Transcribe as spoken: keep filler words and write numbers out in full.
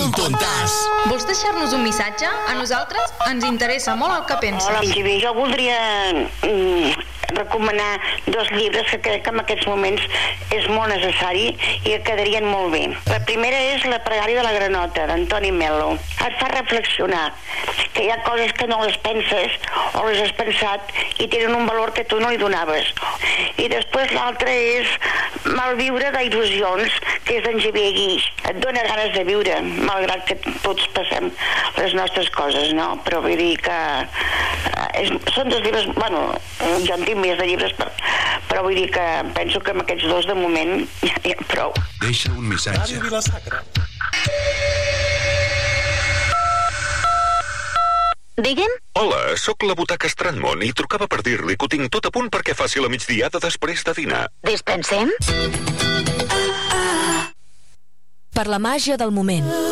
Un tontàs. Vols deixar-nos un missatge? A nosaltres ens interessa molt el que penses. Hola, Gibi, jo voldria mm, recomanar dos llibres que crec que en aquests moments és molt necessari i que quedarien molt bé. La primera és La pregària de la granota, d'Antoni Melo. Et fa reflexionar que hi ha coses que no les penses o les has pensat i tenen un valor que tu no li donaves. I després l'altra és Malviure d'il·lusions, que és d'en Xavier Guix. Et dona ganes de viure, malgrat que tots passem les nostres coses, no? Però vull dir que és, són dos llibres, bueno, jo en tinc més de llibres, per, però vull dir que penso que amb aquests dos de moment ja n'hi ha prou. Deixa un missatge. Ràdio Vila-sacra. Digui'm? Hola, sóc la Butaca Estrandmont i trucava per dir-li que ho tinc tot a punt perquè faci la migdiada després de dinar. Dispensem? Per la màgia del moment.